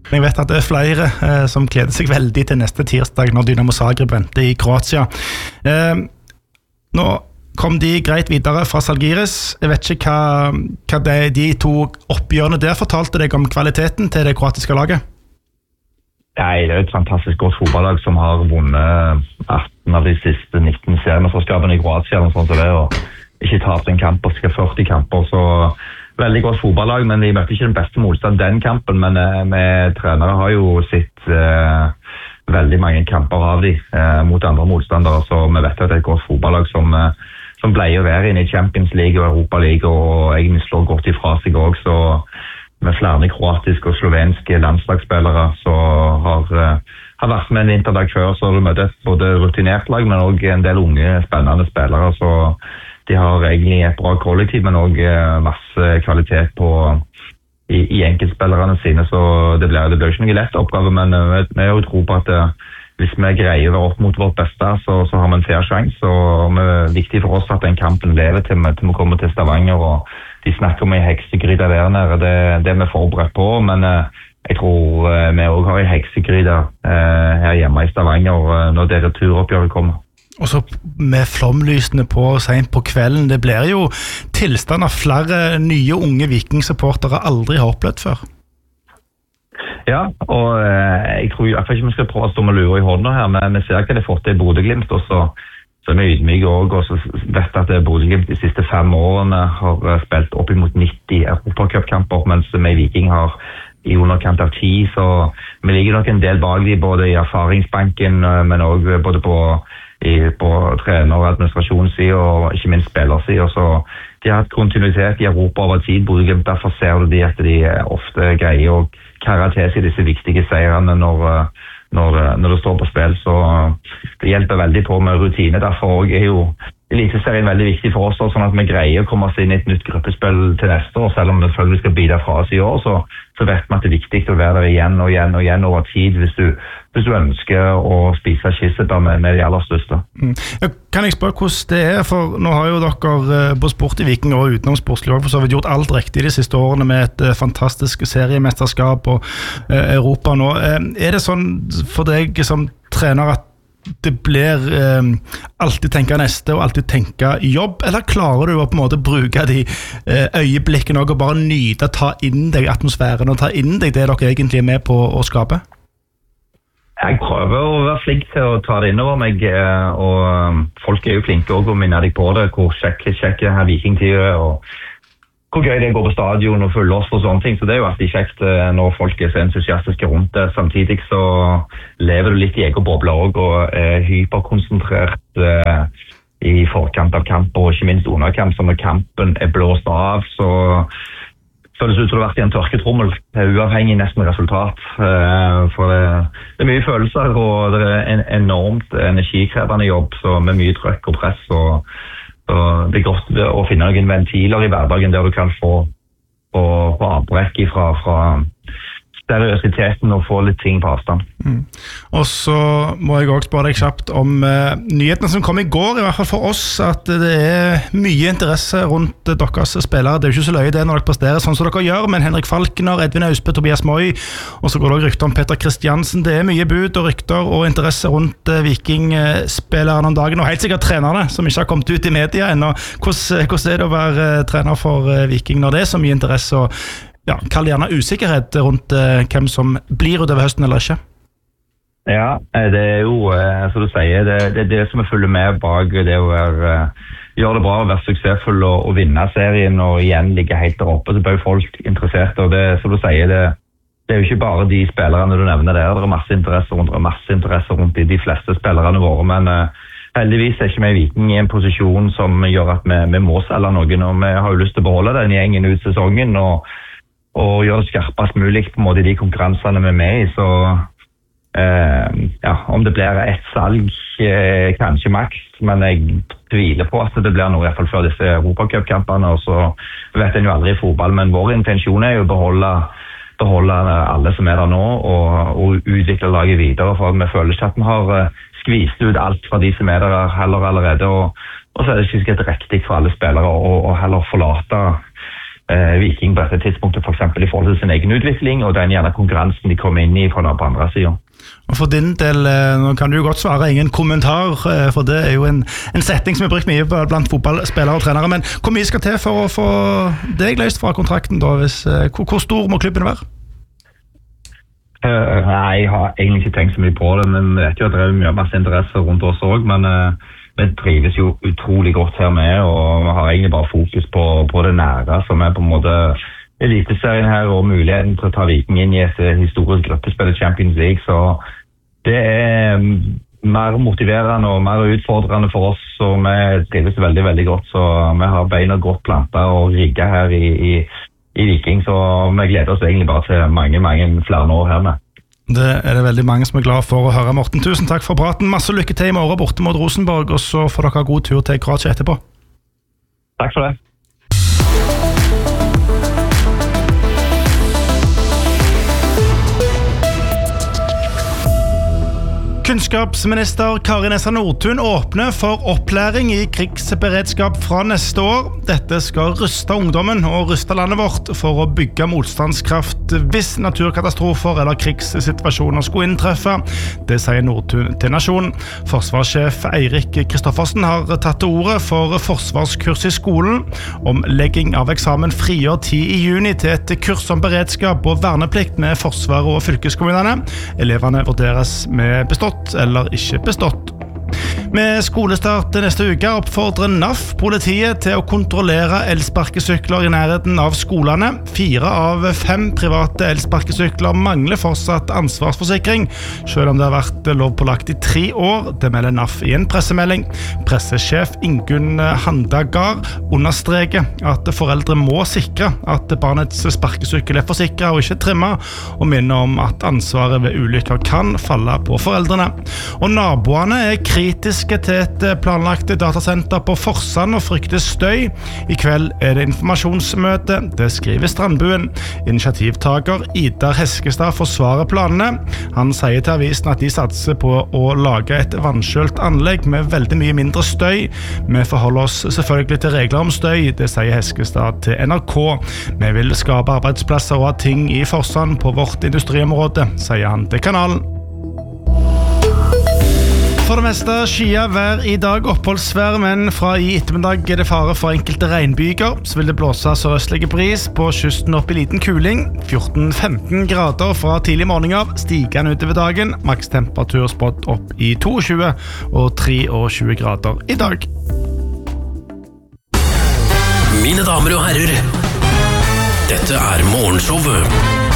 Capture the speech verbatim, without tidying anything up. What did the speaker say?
Jeg vet at det er flere eh, som gleder seg veldig til neste tirsdag når Dynamo Zagreb venter i Kroatia. Eh, nå kom de greit videre fra Zalgiris. Jeg vet ikke hva, hva det, de to oppgjørene der fortalte deg om kvaliteten til det kroatiske laget. Nei, det er et fantastisk godt fotballag som har vunnet atten av de siste nitten seriemesterskapene i Kroatia, eller sånt som det, og ikke tapt en kamp og skal førti kamper, så veldig godt fotballag, men de møtte ikke den beste motstand den kampen, men eh, med trenere har jo sitt eh, veldig mange kamper av de eh, mot andre motstandere, så vi vet at det er et godt fotballag som, eh, som pleier å være inne i Champions League og Europa League, og egentlig slår godt ifra seg også, så med flere kroatiske og slovenske landslagsspillere, så har, eh, har vært med en vinterdag før, så har du møtt et både rutinert lag, men også en del unge, spennende spillere, så de har egentlig et bra kollektiv, men også masse kvalitet på, i, i enkeltspillerne sine, så det blir, det blir ikke noe lett oppgave, men vi, vi har jo tro på at uh, hvis vi greier å være opp mot vårt beste, så, så har vi en fair sjanse, og det er viktig for oss at den kampen lever til vi, til vi kommer til Stavanger, og de snakker om en heksegryte der nede, det, det er vi forberedt på, men uh, jeg tror uh, vi også har en heksegryte uh, her hjemme i Stavanger uh, når det returoppgjøret kommer. Og så med flomlysene på sent på kvelden, det blir jo tilstand av flere nye unge vikingsupportere aldri har opplevd før. Ja, og eh, jeg tror i hvert fall ikke vi skal prøve å stå med lua i hånda her, men vi ser hva det har fått til Bodø-Glimt, og så, så er vi ydmyke også, og så vet at Bodø-Glimt de siste fem årene har spilt opp imot nitti Europacup-kamper, mens vi i Viking har i underkant av ti, så vi ligger nok en del bak de, både i erfaringsbanken, men også både på I, på trener- og administrasjonssiden og ikke minst spillersiden, så de har hatt kontinuitet i Europa over tid. Bodø-Glimt, derfor ser du de at de ofte greier å karre til seg disse viktige seirene når, når, når det står på spill, så det hjelper veldig på med rutine. Derfor er jo Eliteserien veldig viktig for oss, sånn at vi greier å komme oss inn i et nytt gruppespill til neste år, selv om vi selvfølgelig skal bidra fra oss i år, så, så vet vi at det er viktig å være der igjen og igjen og igjen over tid, hvis du, hvis du ønsker å spise kirsebær med, med de aller største. Mm. Kan jeg spørre hvordan det er, for nå har jo dere på Sport i Viking og utenom sportslig for så vidt gjort alt riktig de siste årene med et fantastisk seriemesterskap og eh, Europa nå. Eh, er det sånn for deg som trener at det blir eh, alltid tenke neste og alltid tenke jobb, eller klarer du å på en måte bruke de eh, øyeblikkene og bare nyte, ta inn deg atmosfæren og ta inn deg det dere egentlig er med på å skape? Jeg prøver å være flink til å ta det innover meg, og folk er jo flinke også å minne deg på det, hvor kjekk, kjekk her vikingtid og hvor gøy det er å gå på stadion og følge oss og sånne ting, så det er jo alltid kjekt når folk er så entusiastiske rundt det. Samtidig så lever du litt i egen boble også, og er hyperkonsentrert eh, i forkant av kamper, og ikke minst under kamp, så når kampen er blåst av, så føles ut som det har vært i en tørketrommel, uavhengig nesten resultat, eh, for det, det er mye følelser, og det er en enormt energikrevende jobb, så med mye trøkk og press, og Så det er godt å finne noen ventiler i hverdagen der du kan få, få, få avbrekk fra, fra seriøsiteten og få litt ting på avstand. Mm. Og så må jeg også spørre deg kjapt om uh, nyhetene som kom i går, i hvert fall for oss, at det er mye interesse rundt uh, deres spillere. Det er jo ikke så løye det når dere presterer sånn som dere gjør, men Henrik Falkner, Edvin Austbø, Tobias Moi, og så går det også rykter om Petter Kristiansen. Det er mye bud og rykter og interesse rundt uh, Viking-spillerne om dagen, og helt sikkert trenerne som ikke har kommet ut i media ennå. Hvordan, hvordan er det å være uh, trener for uh, Viking når det er så mye interesse og ja, kall det gjerne usikkerhet rundt uh, hvem som blir utover høsten eller ikke? Ja, det er jo, uh, som du sier, det, det er det som jeg følger med bak det å være, uh, gjøre det bra, være suksessfull og, og vinne serien og igjen ligge helt der oppe, så blir folk interessert, og det, som du sier, det, det er jo ikke bare de spillerne du nevner der, det er masse interesse rundt, det er masse interesse rundt de, de fleste spillerne våre, men uh, heldigvis er ikke vi i Viking i en posisjon som gjør at vi, vi må selge noen, og vi har jo lyst til å beholde den gjengen ut sesongen, og og gjøre det skarpest mulig på en måte de konkurransene vi er med i, så eh, ja, om det blir et salg, eh, kanskje maks, men jeg tviler på at det blir noe i hvert fall før disse Europacup-kampene, og så vet en jo aldri i fotball, men vår intensjon er jo å beholde, beholde alle som er der nå, og, og utvikle laget videre, for vi føler ikke at vi har uh, skvist ut alt fra de som er der heller allerede, og, og så er det ikke sikkert riktig for alle spillere å, å heller forlate eh, Viking på dette tidspunktet, for eksempel i forhold til sin egen utvikling, og den gjerne konkurransen de kommer inn i fra på andre siden. Og for din del, nå kan du jo godt svare ingen kommentar, for det er jo en, en setting som er brukt mye blant fotballspillere og trenere, men hvor mye skal til for å få deg løst fra kontrakten da? Hvis, hvor, hvor stor må klubben være? Uh, nei, jeg har egentlig ikke tenkt så mye på det, men jeg vet jo at det er mye masse interesse rundt oss også, men uh, vi trives jo utrolig godt her med, og vi har egentlig bare fokus på, på det nære, som er på en måte eliteserien her, og muligheten til å ta Viking inn i et historisk gruppespill i Champions League, så det er mer motiverende og mer utfordrende for oss, og vi trives veldig, veldig godt, så vi har beina godt plantet og rigget her i, i, i Viking, så vi gleder oss egentlig bare til mange, mange flere år her med. Det er det veldig mange som er glad for å høre. Morten, tusen takk for praten, masse lykke til i morgen borte mot Rosenborg, og så får dere ha god tur til Kroatia etterpå. Takk for det. Kunnskapsminister Kari Nessa Nordtun åpner for opplæring i krigsberedskap fra neste år. Dette skal ruste ungdommen og ruste landet vårt for å bygge motstandskraft hvis naturkatastrofer eller krigssituasjoner skulle inntreffe. Det sier Nordtun til Nasjonen. Forsvarssjef Eirik Kristoffersen har tatt til ordet for forsvarskurs i skolen. Omlegging av eksamen frigjør tid i juni til et kurs om beredskap og verneplikt med Forsvaret og fylkeskommunene. Elevene vurderes med bestått eller ikke bestått. Med skolestart neste uke oppfordrer N A F politiet til å kontrollere elsparkesykler i nærheten av skolene. Fire av fem private elsparkesykler mangler fortsatt ansvarsforsikring, selv om det har vært lovpålagt i tre år. Det melder N A F i en pressemelding. Pressesjef Ingunn Handagard understreker at foreldre må sikre at barnets sparkesykkel er forsikret og ikke trimmet, og minner om at ansvaret ved ulykker kan falle på foreldrene. Og naboene er kritiske til et planlagt datasenter på Forsand og frykter støy. I kveld er det informasjonsmøte, det skriver Strandbuen. Initiativtaker Idar Heskestad forsvarer planene. Han sier til avisen at de satser på å lage et vanskjølt anlegg med veldig mye mindre støy. Vi forholder oss selvfølgelig til regler om støy, det sier Heskestad til N R K. Vi vil skape arbeidsplasser og ha ting i Forsand på vårt industriområde, sier han til kanalen. For det meste skia vær i dag, oppholdsvær, men fra i ettermiddag er det fare for enkelte regnbyger. Så vil det blåse sørøstlige bris på kysten opp i liten kuling. fjorten til femten grader fra tidlig morgen av, stigende utover dagen. Makstemperatur spådd opp i tjueto og tjuetre grader i dag. Mine damer og herrer, dette er Morgenshowet